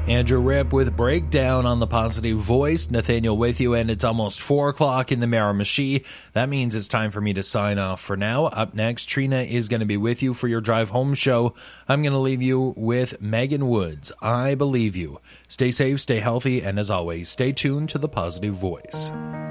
Andrew Ripp with Breakdown on the Positive Voice. Nathaniel with you, and it's almost 4 o'clock in the Miramichi. That means it's time for me to sign off for now. Up next, Trina is going to be with you for your drive home show. I'm going to leave you with Megan Woods, I Believe You. Stay safe, stay healthy, and as always, stay tuned to the Positive Voice.